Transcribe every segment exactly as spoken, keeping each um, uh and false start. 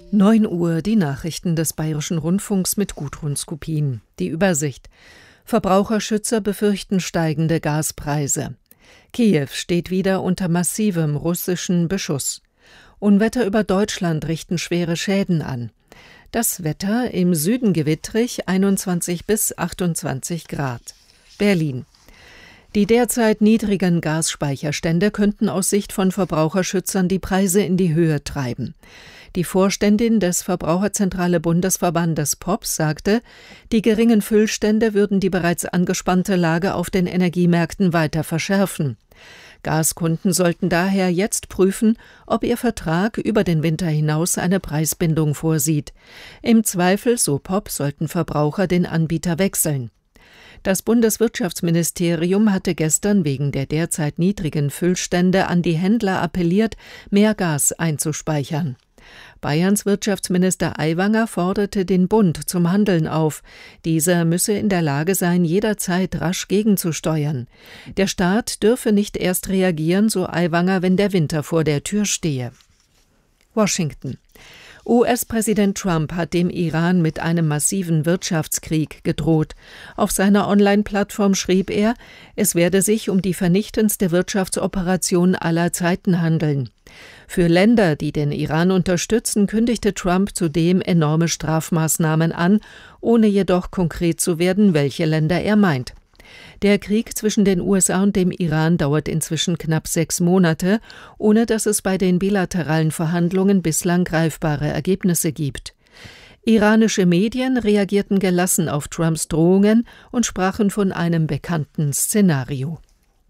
neun Uhr, die Nachrichten des Bayerischen Rundfunks mit Gudrun Skupin. Die Übersicht. Verbraucherschützer befürchten steigende Gaspreise. Kiew steht wieder unter massivem russischen Beschuss. Unwetter über Deutschland richten schwere Schäden an. Das Wetter: im Süden gewittrig, einundzwanzig bis achtundzwanzig Grad. Berlin. Die derzeit niedrigen Gasspeicherstände könnten aus Sicht von Verbraucherschützern die Preise in die Höhe treiben. Die Vorständin des Verbraucherzentrale Bundesverbandes P O P sagte, die geringen Füllstände würden die bereits angespannte Lage auf den Energiemärkten weiter verschärfen. Gaskunden sollten daher jetzt prüfen, ob ihr Vertrag über den Winter hinaus eine Preisbindung vorsieht. Im Zweifel, so P O P, sollten Verbraucher den Anbieter wechseln. Das Bundeswirtschaftsministerium hatte gestern wegen der derzeit niedrigen Füllstände an die Händler appelliert, mehr Gas einzuspeichern. Bayerns Wirtschaftsminister Aiwanger forderte den Bund zum Handeln auf. Dieser müsse in der Lage sein, jederzeit rasch gegenzusteuern. Der Staat dürfe nicht erst reagieren, so Aiwanger, wenn der Winter vor der Tür stehe. Washington. U S-Präsident Trump hat dem Iran mit einem massiven Wirtschaftskrieg gedroht. Auf seiner Online-Plattform schrieb er, es werde sich um die vernichtendste Wirtschaftsoperation aller Zeiten handeln. Für Länder, die den Iran unterstützen, kündigte Trump zudem enorme Strafmaßnahmen an, ohne jedoch konkret zu werden, welche Länder er meint. Der Krieg zwischen den U S A und dem Iran dauert inzwischen knapp sechs Monate, ohne dass es bei den bilateralen Verhandlungen bislang greifbare Ergebnisse gibt. Iranische Medien reagierten gelassen auf Trumps Drohungen und sprachen von einem bekannten Szenario.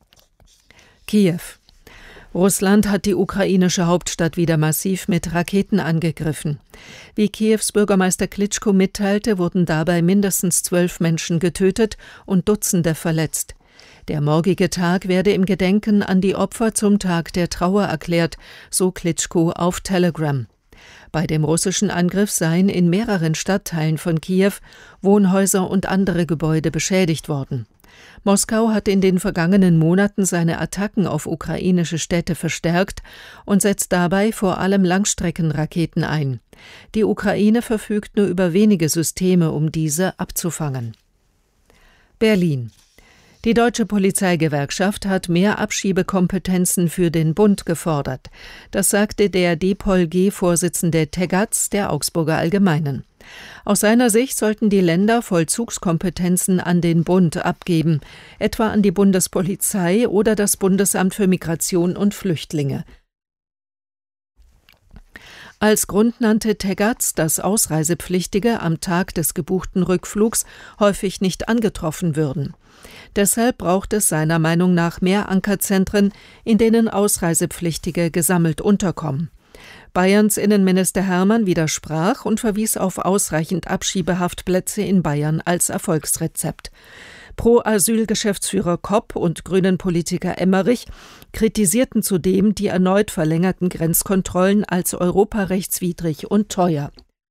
Kiew. Russland hat die ukrainische Hauptstadt wieder massiv mit Raketen angegriffen. Wie Kiews Bürgermeister Klitschko mitteilte, wurden dabei mindestens zwölf Menschen getötet und Dutzende verletzt. Der morgige Tag werde im Gedenken an die Opfer zum Tag der Trauer erklärt, so Klitschko auf Telegram. Bei dem russischen Angriff seien in mehreren Stadtteilen von Kiew Wohnhäuser und andere Gebäude beschädigt worden. Moskau hat in den vergangenen Monaten seine Attacken auf ukrainische Städte verstärkt und setzt dabei vor allem Langstreckenraketen ein. Die Ukraine verfügt nur über wenige Systeme, um diese abzufangen. Berlin. Die Deutsche Polizeigewerkschaft hat mehr Abschiebekompetenzen für den Bund gefordert. Das sagte der D P O L G-Vorsitzende Tegatz der Augsburger Allgemeinen. Aus seiner Sicht sollten die Länder Vollzugskompetenzen an den Bund abgeben, etwa an die Bundespolizei oder das Bundesamt für Migration und Flüchtlinge. Als Grund nannte Tegatz, dass Ausreisepflichtige am Tag des gebuchten Rückflugs häufig nicht angetroffen würden. Deshalb braucht es seiner Meinung nach mehr Ankerzentren, in denen Ausreisepflichtige gesammelt unterkommen. Bayerns Innenminister Hermann widersprach und verwies auf ausreichend Abschiebehaftplätze in Bayern als Erfolgsrezept. Pro-Asyl-Geschäftsführer Kopp und Grünen-Politiker Emmerich kritisierten zudem die erneut verlängerten Grenzkontrollen als europarechtswidrig und teuer.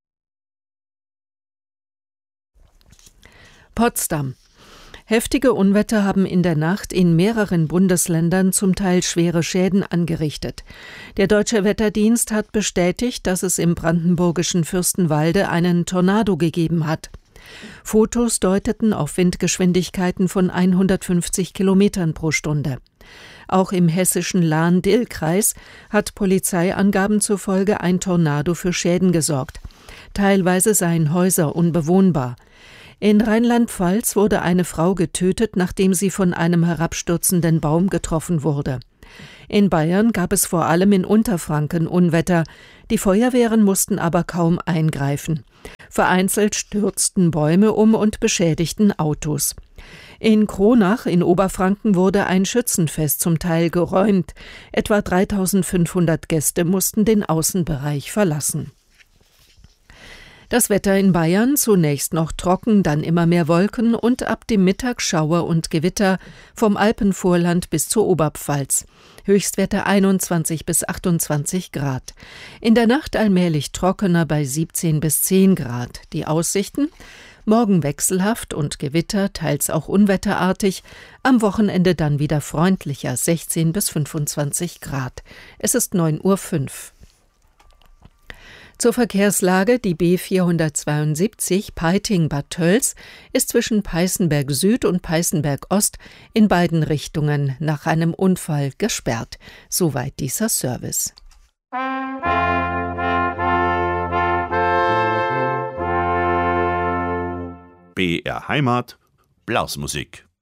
Potsdam. Heftige Unwetter haben in der Nacht in mehreren Bundesländern zum Teil schwere Schäden angerichtet. Der Deutsche Wetterdienst hat bestätigt, dass es im brandenburgischen Fürstenwalde einen Tornado gegeben hat. Fotos deuteten auf Windgeschwindigkeiten von hundertfünfzig Kilometern pro Stunde. Auch im hessischen Lahn-Dill-Kreis hat Polizeiangaben zufolge ein Tornado für Schäden gesorgt. Teilweise seien Häuser unbewohnbar. In Rheinland-Pfalz wurde eine Frau getötet, nachdem sie von einem herabstürzenden Baum getroffen wurde. In Bayern gab es vor allem in Unterfranken Unwetter. Die Feuerwehren mussten aber kaum eingreifen. Vereinzelt stürzten Bäume um und beschädigten Autos. In Kronach in Oberfranken wurde ein Schützenfest zum Teil geräumt. Etwa dreitausendfünfhundert Gäste mussten den Außenbereich verlassen. Das Wetter in Bayern: zunächst noch trocken, dann immer mehr Wolken und ab dem Mittag Schauer und Gewitter, vom Alpenvorland bis zur Oberpfalz. Höchstwerte einundzwanzig bis achtundzwanzig Grad. In der Nacht allmählich trockener bei siebzehn bis zehn Grad. Die Aussichten: morgen wechselhaft und Gewitter, teils auch unwetterartig, am Wochenende dann wieder freundlicher, sechzehn bis fünfundzwanzig Grad. Es ist neun Uhr fünf. Zur Verkehrslage: Die B vierhundertzweiundsiebzig Peiting-Bad Tölz ist zwischen Peißenberg Süd und Peißenberg Ost in beiden Richtungen nach einem Unfall gesperrt. Soweit dieser Service. B R Heimat, Blasmusik.